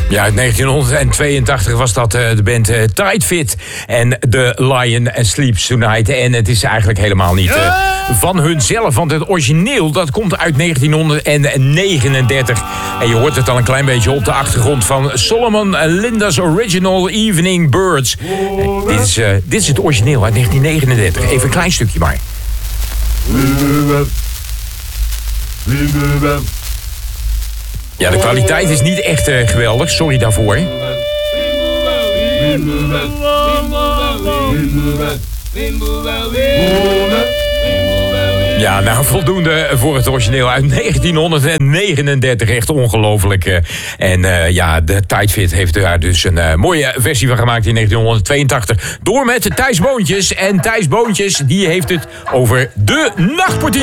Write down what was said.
Ja, uit 1982 was dat de band Tight Fit en The Lion Sleeps Tonight. En het is eigenlijk helemaal niet van hunzelf, want het origineel dat komt uit 1939. En je hoort het al een klein beetje op de achtergrond van Solomon Linda's Original Evening Birds. Dit is het origineel uit 1939. Even een klein stukje maar. Ja, de kwaliteit is niet echt geweldig. Sorry daarvoor. Ja, nou, voldoende voor het origineel uit 1939. Echt ongelooflijk. En de Tight Fit heeft daar dus een mooie versie van gemaakt in 1982. Door met Thijs Boontjes. En Thijs Boontjes, die heeft het over de Nachtportier.